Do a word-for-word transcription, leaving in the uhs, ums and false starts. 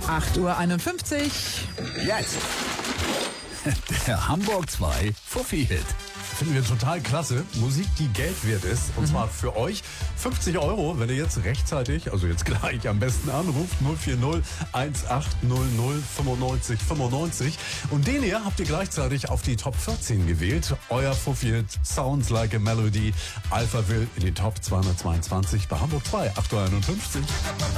acht Uhr einundfünfzig. Jetzt der Hamburg zwei Fuffi-Hit. Finden wir total klasse. Musik, die Geld wert ist. Und mhm. zwar für euch fünfzig Euro, wenn ihr jetzt rechtzeitig, also jetzt gleich am besten anruft. null vier null eins acht null null fünfundneunzig fünfundneunzig. Und den hier habt ihr gleichzeitig auf die Top vierzehn gewählt. Euer Fuffi-Hit Sounds Like a Melody. Alphaville in die Top zweihundertzweiundzwanzig bei Hamburg zwei, acht Uhr einundfünfzig.